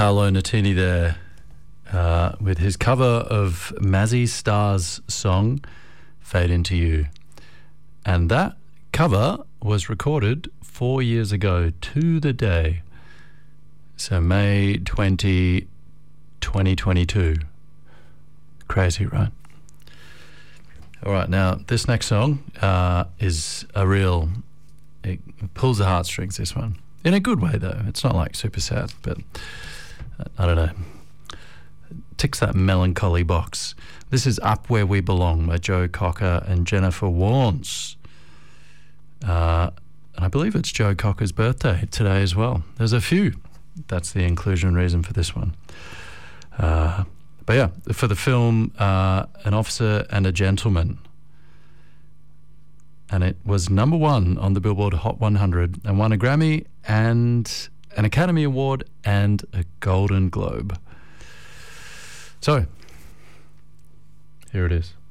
Paolo Nutini there with his cover of Mazzy Star's song Fade Into You. And that cover was recorded 4 years ago to the day. So May 20, 2022. Crazy, right? All right, now this next song is a real... It pulls the heartstrings, this one. In a good way, though. It's not like super sad, but I don't know. Ticks that melancholy box. This is Up Where We Belong by Joe Cocker and Jennifer Warnes. And I believe it's Joe Cocker's birthday today as well. There's a few. That's the inclusion reason for this one. But yeah, for the film An Officer and a Gentleman. And it was number one on the Billboard Hot 100 and won a Grammy and an Academy Award and a Golden Globe. So, here it is.